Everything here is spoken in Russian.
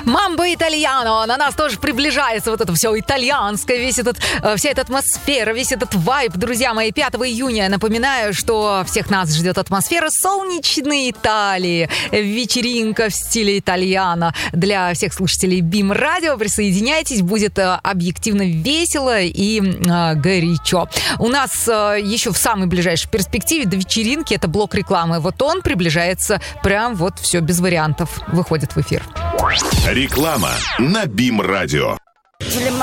Мамбо итальяно, на нас тоже приближается вот это все итальянское, вся эта атмосфера, весь этот вайб. Друзья мои, 5 июня, напоминаю, что всех нас ждет атмосфера солнечной Италии. Вечеринка в стиле итальяно. Для всех слушателей БИМ Радио присоединяйтесь, будет объективно весело и горячо. У нас еще в самой ближайшей перспективе до вечеринки это блок рекламы. Вот он приближается прям вот все без вариантов. Выходит в эфир. Реклама на БИМ Радио.